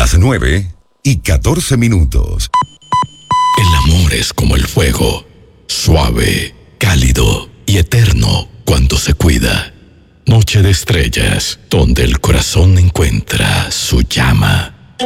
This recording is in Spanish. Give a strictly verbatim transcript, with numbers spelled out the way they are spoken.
Las nueve y catorce minutos. El amor es como el fuego, suave, cálido y eterno cuando se cuida. Noche de estrellas, donde el corazón encuentra su llama.